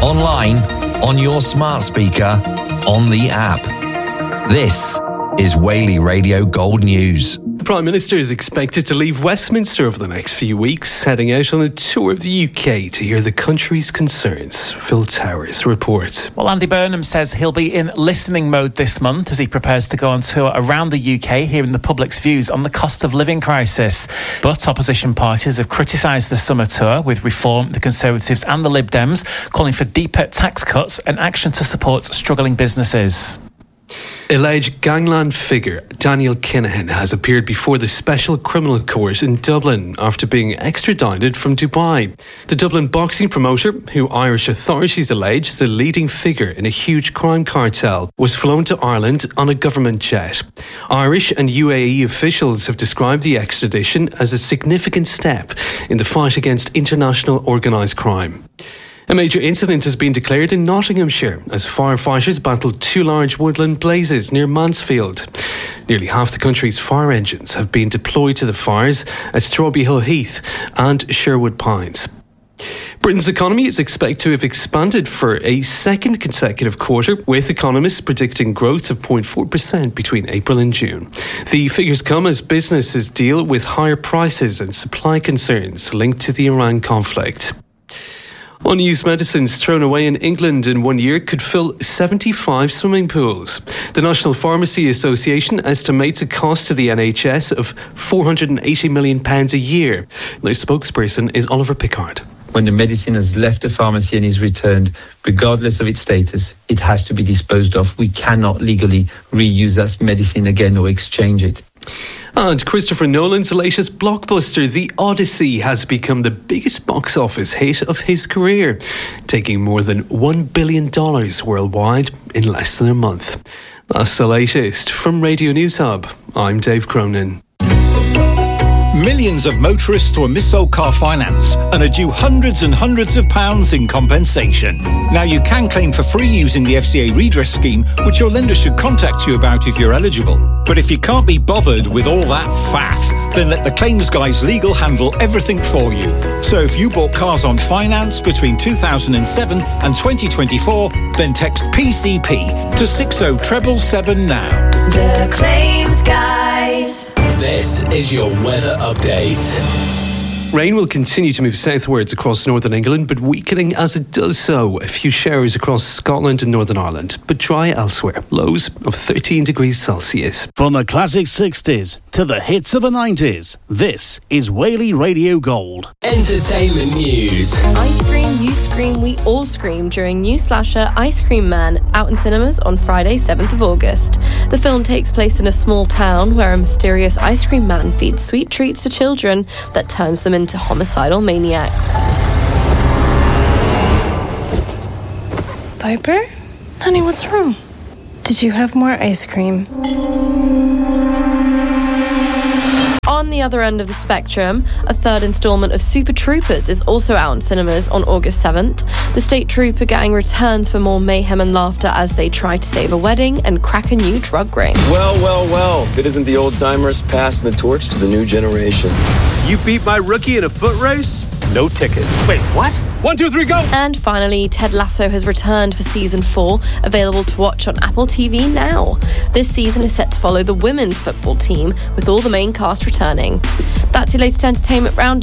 online, on your smart speaker, on the app. This is Whaley Radio Gold News. The Prime Minister is expected to leave Westminster over the next few weeks, heading out on a tour of the UK to hear the country's concerns. Phil Towers reports. Well, Andy Burnham says he'll be in listening mode this month as he prepares to go on tour around the UK, hearing the public's views on the cost of living crisis. But opposition parties have criticised the summer tour, with Reform, the Conservatives and the Lib Dems calling for deeper tax cuts and action to support struggling businesses. Alleged gangland figure Daniel Kinahan has appeared before the Special Criminal Court in Dublin after being extradited from Dubai. The Dublin boxing promoter, who Irish authorities allege is a leading figure in a huge crime cartel, was flown to Ireland on a government jet. Irish and UAE officials have described the extradition as a significant step in the fight against international organised crime. A major incident has been declared in Nottinghamshire as firefighters battled two large woodland blazes near Mansfield. Nearly half the country's fire engines have been deployed to the fires at Strawberry Hill Heath and Sherwood Pines. Britain's economy is expected to have expanded for a second consecutive quarter, with economists predicting growth of 0.4% between April and June. The figures come as businesses deal with higher prices and supply concerns linked to the Iran conflict. Unused medicines thrown away in England in 1 year could fill 75 swimming pools. The National Pharmacy Association estimates a cost to the NHS of £480 million a year. Their spokesperson is Oliver Pickard. When the medicine has left the pharmacy and is returned, regardless of its status, it has to be disposed of. We cannot legally reuse that medicine again or exchange it. And Christopher Nolan's latest blockbuster, The Odyssey, has become the biggest box office hit of his career, taking more than $1 billion worldwide in less than a month. That's the latest from Radio News Hub. I'm Dave Cronin. Millions of motorists were missold car finance and are due hundreds and hundreds of pounds in compensation. Now you can claim for free using the FCA redress scheme, which your lender should contact you about if you're eligible. But if you can't be bothered with all that faff, then let the claims guys legal handle everything for you. So if you bought cars on finance between 2007 and 2024, then text PCP to 60777 now. The Claims Guys. This is your weather update. Rain will continue to move southwards across northern England, but weakening as it does so. A few showers across Scotland and Northern Ireland, but dry elsewhere. Lows of 13 degrees Celsius. From the classic 60s to the hits of the 90s, this is Whaley Radio Gold. Entertainment news. I Scream, You Scream, We All Scream during new slasher Ice Cream Man, out in cinemas on Friday, 7th of August. The film takes place in a small town where a mysterious ice cream man feeds sweet treats to children that turns them into homicidal maniacs. Piper? Honey, what's wrong? Did you have more ice cream? On the other end of the spectrum, a third instalment of Super Troopers is also out in cinemas on August 7th. The State Trooper gang returns for more mayhem and laughter as they try to save a wedding and crack a new drug ring. Well, if it isn't the old-timers passing the torch to the new generation. You beat my rookie in a foot race? No ticket. Wait, what? 1, 2, 3, go! And finally, Ted Lasso has returned for season 4, available to watch on Apple TV now. This season is set to follow the women's football team, with all the main cast returning. That's your latest entertainment roundup.